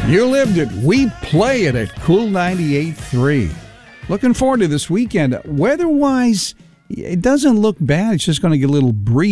You lived it. We play it at Cool 98.3. Looking forward to this weather-wise, it doesn't look bad. It's just going to get a little breezy.